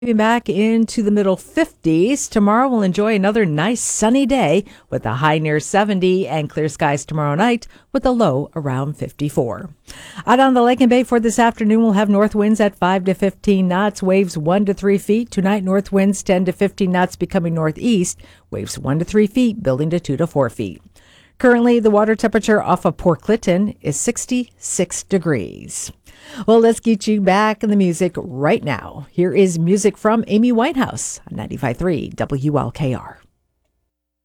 Back into the middle 50s. Tomorrow we'll enjoy another nice sunny day with a high near 70 and clear skies tomorrow night with a low around 54. Out on the lake and bay for this afternoon, we'll have north winds at 5 to 15 knots, waves 1 to 3 feet. Tonight, north winds 10 to 15 knots becoming northeast, waves 1 to 3 feet, building to 2 to 4 feet. Currently, the water temperature off of Port Clinton is 66 degrees. Well, let's get you back in the music right now. Here is music from Amy Winehouse on 95.3 WLKR.